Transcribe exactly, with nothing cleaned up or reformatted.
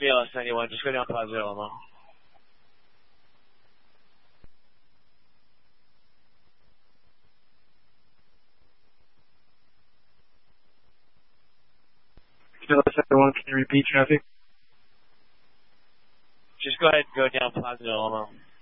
B L S ninety-one, just go down Plaza Alamo. B L S ninety-one, can you repeat traffic? Just go ahead and go down Plaza Alamo.